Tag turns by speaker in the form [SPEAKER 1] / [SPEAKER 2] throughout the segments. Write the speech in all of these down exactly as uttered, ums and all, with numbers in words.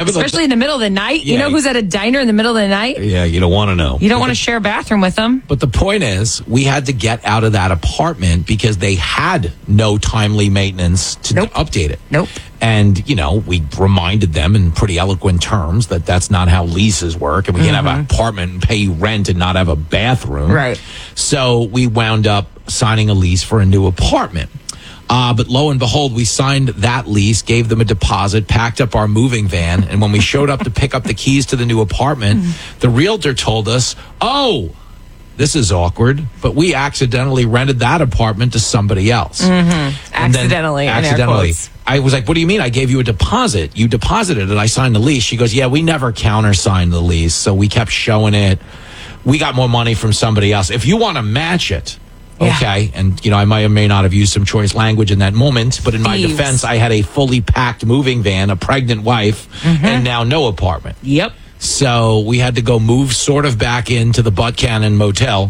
[SPEAKER 1] Remember the-
[SPEAKER 2] Especially in the middle of the night.
[SPEAKER 1] Yeah.
[SPEAKER 2] You know who's at a diner in the middle of the night?
[SPEAKER 1] Yeah, you don't want to know.
[SPEAKER 2] You don't want to share a bathroom with them.
[SPEAKER 1] But the point is, we had to get out of that apartment because they had no timely maintenance to
[SPEAKER 2] Nope.
[SPEAKER 1] update it.
[SPEAKER 2] Nope.
[SPEAKER 1] And, you know, we reminded them in pretty eloquent terms that that's not how leases work. And we can't have an apartment and pay you rent and not have a bathroom.
[SPEAKER 2] Right.
[SPEAKER 1] So we wound up signing a lease for a new apartment. Uh, but lo and behold, we signed that lease, gave them a deposit, packed up our moving van. And when we showed up to pick up the keys to the new apartment, the realtor told us, oh, this is awkward, but we accidentally rented that apartment to somebody else.
[SPEAKER 2] Mm-hmm.
[SPEAKER 1] And then-
[SPEAKER 2] Accidentally, in air
[SPEAKER 1] accidentally.
[SPEAKER 2] quotes.
[SPEAKER 1] I was like, what do you mean? I gave you a deposit. You deposited it. I signed the lease. She goes, yeah, we never countersigned the lease. So we kept showing it. We got more money from somebody else. If you want to match it,
[SPEAKER 2] Yeah.
[SPEAKER 1] okay. And, you know, I may or may not have used some choice language in that moment, but in my
[SPEAKER 2] Thieves.
[SPEAKER 1] defense, I had a fully packed moving van, a pregnant wife, and now no apartment.
[SPEAKER 2] Yep.
[SPEAKER 1] So we had to go move sort of back into the Butt Cannon Motel.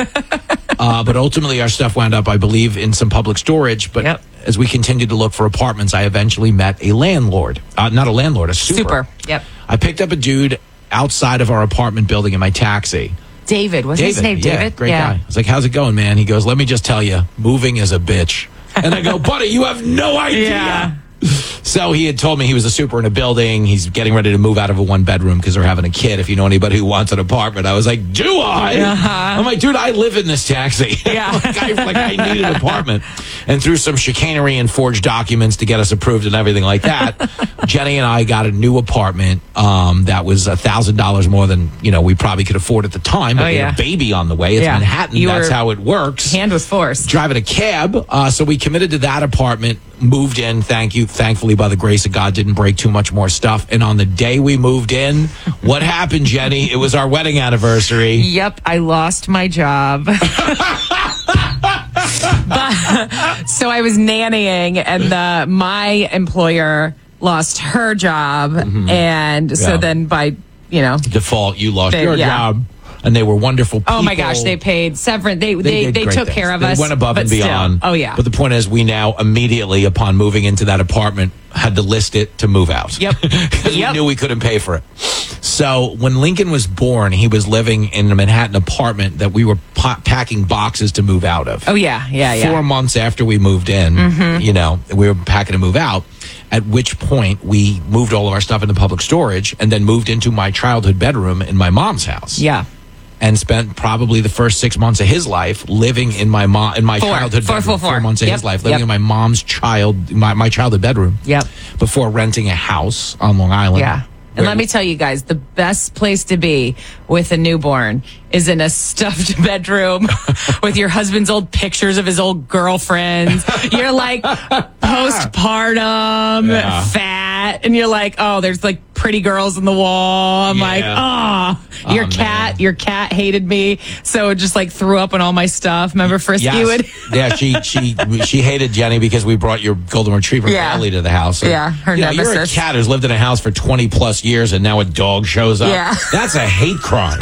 [SPEAKER 1] uh, but ultimately, our stuff wound up, I believe, in some public storage. But
[SPEAKER 2] Yep.
[SPEAKER 1] as we continued to look for apartments, I eventually met a landlord. Uh, not a landlord, a super.
[SPEAKER 2] Super. Yep.
[SPEAKER 1] I picked up a dude outside of our apartment building in my taxi.
[SPEAKER 2] David. Was his name
[SPEAKER 1] yeah,
[SPEAKER 2] David?
[SPEAKER 1] great guy. I was like, how's it going, man? He goes, let me just tell you, moving is a bitch. And I go, buddy, you have no idea.
[SPEAKER 2] Yeah.
[SPEAKER 1] So he had told me he was a super in a building. He's getting ready to move out of a one bedroom because they're having a kid. If you know anybody who wants an apartment, I was like, do I?
[SPEAKER 2] Uh-huh.
[SPEAKER 1] I'm like, dude, I live in this taxi.
[SPEAKER 2] Yeah.
[SPEAKER 1] like, I, like I need an apartment. And through some chicanery and forged documents to get us approved and everything like that, Jenny and I got a new apartment um, that was a thousand dollars more than you know we probably could afford at the time. But
[SPEAKER 2] Oh,
[SPEAKER 1] we
[SPEAKER 2] yeah.
[SPEAKER 1] had a baby on the way. It's
[SPEAKER 2] Yeah.
[SPEAKER 1] Manhattan.
[SPEAKER 2] You
[SPEAKER 1] That's
[SPEAKER 2] were-
[SPEAKER 1] how it works.
[SPEAKER 2] Hand was forced.
[SPEAKER 1] Driving a cab. Uh, so we committed to that apartment, moved in, thank you. Thankfully, by the grace of God, didn't break too much more stuff. And on the day we moved in, what happened, Jenny? It was our wedding anniversary.
[SPEAKER 2] Yep, I lost my job. But- so I was nannying, and the, my employer lost her job. And so
[SPEAKER 1] Yeah.
[SPEAKER 2] then by, you know,
[SPEAKER 1] Default, you lost
[SPEAKER 2] They-
[SPEAKER 1] your
[SPEAKER 2] yeah.
[SPEAKER 1] job. And they were wonderful people.
[SPEAKER 2] oh my gosh, they paid severance. They they,
[SPEAKER 1] did
[SPEAKER 2] they,
[SPEAKER 1] great
[SPEAKER 2] took
[SPEAKER 1] things.
[SPEAKER 2] care of
[SPEAKER 1] they
[SPEAKER 2] us.
[SPEAKER 1] went above
[SPEAKER 2] but
[SPEAKER 1] and
[SPEAKER 2] still.
[SPEAKER 1] beyond.
[SPEAKER 2] Oh, yeah.
[SPEAKER 1] But the point is, we now immediately, upon moving into that apartment, had to list it to move out.
[SPEAKER 2] Yep.
[SPEAKER 1] Because
[SPEAKER 2] Yep.
[SPEAKER 1] we knew we couldn't pay for it. So when Lincoln was born, he was living in a Manhattan apartment that we were pa- packing boxes to move out of.
[SPEAKER 2] Oh, yeah, yeah, yeah.
[SPEAKER 1] Four months after we moved in, you know, we were packing to move out. At which point we moved all of our stuff into public storage and then moved into my childhood bedroom in my mom's house.
[SPEAKER 2] Yeah.
[SPEAKER 1] And spent probably the first six months of his life living in my mom in my
[SPEAKER 2] Four.
[SPEAKER 1] childhood
[SPEAKER 2] Four,
[SPEAKER 1] bedroom.
[SPEAKER 2] four, four.
[SPEAKER 1] months of
[SPEAKER 2] Yep.
[SPEAKER 1] his life living
[SPEAKER 2] Yep.
[SPEAKER 1] in my mom's child my, my childhood bedroom.
[SPEAKER 2] Yep.
[SPEAKER 1] Before renting a house on Long Island.
[SPEAKER 2] Yeah. And let me tell you guys, the best place to be with a newborn is in a stuffed bedroom with your husband's old pictures of his old girlfriends. You're like postpartum,
[SPEAKER 1] Yeah.
[SPEAKER 2] fat, and you're like, oh, there's like pretty girls on the wall. I'm
[SPEAKER 1] Yeah.
[SPEAKER 2] like, oh, your
[SPEAKER 1] Oh,
[SPEAKER 2] cat,
[SPEAKER 1] man.
[SPEAKER 2] your cat hated me, so it just like threw up on all my stuff. Remember Frisky
[SPEAKER 1] Yes.
[SPEAKER 2] would?
[SPEAKER 1] yeah, she she she hated Jenny because we brought your golden retriever
[SPEAKER 2] Yeah.
[SPEAKER 1] Ellie to the house. And,
[SPEAKER 2] Yeah, her
[SPEAKER 1] you know, you're a
[SPEAKER 2] nemesis.
[SPEAKER 1] cat who's lived in a house for twenty plus years and now a dog shows up.
[SPEAKER 2] Yeah.
[SPEAKER 1] That's a hate crime.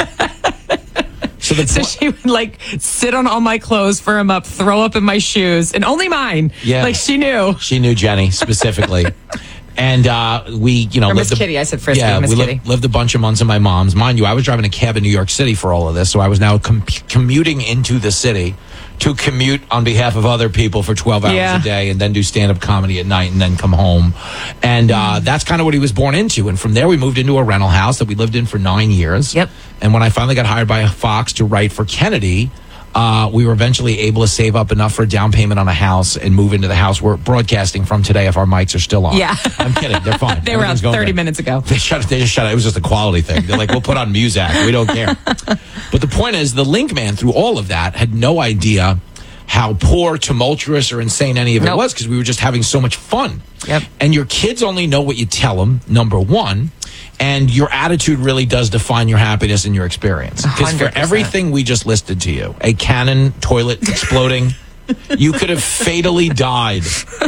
[SPEAKER 1] So the
[SPEAKER 2] So
[SPEAKER 1] po-
[SPEAKER 2] she would like sit on all my clothes, fur them up, throw up in my shoes, and only mine.
[SPEAKER 1] Yeah.
[SPEAKER 2] Like she knew.
[SPEAKER 1] She knew Jenny specifically. And uh, we, you know,
[SPEAKER 2] Or Miss
[SPEAKER 1] lived a-
[SPEAKER 2] Kitty. I said Frisky,
[SPEAKER 1] Yeah,
[SPEAKER 2] Miss
[SPEAKER 1] we
[SPEAKER 2] Kitty.
[SPEAKER 1] lived, lived a bunch of months in my mom's. Mind you, I was driving a cab in New York City for all of this, so I was now com- commuting into the city to commute on behalf of other people for twelve hours
[SPEAKER 2] Yeah.
[SPEAKER 1] a day, and then do stand-up comedy at night, and then come home. And uh, that's kind of what he was born into. And from there, we moved into a rental house that we lived in for nine years.
[SPEAKER 2] Yep.
[SPEAKER 1] And when I finally got hired by Fox to write for Kennedy. Uh, we were eventually able to save up enough for a down payment on a house and move into the house we're broadcasting from today if our mics are still on.
[SPEAKER 2] Yeah.
[SPEAKER 1] I'm kidding. They're fine.
[SPEAKER 2] They were out
[SPEAKER 1] Everything's going
[SPEAKER 2] thirty
[SPEAKER 1] great.
[SPEAKER 2] minutes ago.
[SPEAKER 1] They shut it. They just shut it. It was just a quality thing. They're like, we'll put on Muzak. We don't care. But the point is, the link man through all of that had no idea how poor, tumultuous, or insane any of it
[SPEAKER 2] Nope.
[SPEAKER 1] was because we were just having so much fun.
[SPEAKER 2] Yep.
[SPEAKER 1] And your kids only know what you tell them, number one. And your attitude really does define your happiness and your experience. Because for
[SPEAKER 2] one hundred percent.
[SPEAKER 1] everything we just listed to you, a cannon toilet exploding, you could have fatally died.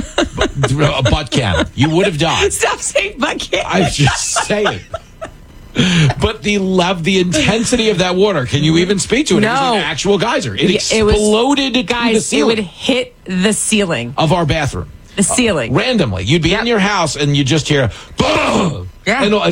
[SPEAKER 1] A butt cannon. You would have died.
[SPEAKER 2] Stop saying bucket.
[SPEAKER 1] I'm just saying. But the love, the intensity of that water, can you even speak to it? It was
[SPEAKER 2] No.
[SPEAKER 1] an actual geyser. It
[SPEAKER 2] Yeah, it was-
[SPEAKER 1] exploded to the
[SPEAKER 2] Guys, it
[SPEAKER 1] ceiling
[SPEAKER 2] would hit the ceiling.
[SPEAKER 1] of our bathroom.
[SPEAKER 2] The ceiling.
[SPEAKER 1] Randomly. You'd be
[SPEAKER 2] Yep.
[SPEAKER 1] in your house and you just hear, "Bah!"
[SPEAKER 2] Yeah.
[SPEAKER 1] and